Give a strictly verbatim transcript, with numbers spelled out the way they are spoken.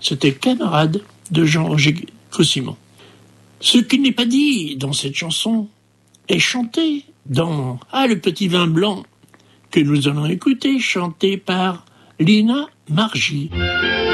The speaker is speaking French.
C'était Camarade de Jean-Roger Caussimon. Ce qui n'est pas dit dans cette chanson est chanté dans Ah, le petit vin blanc, que nous allons écouter, chanté par Lina Margy.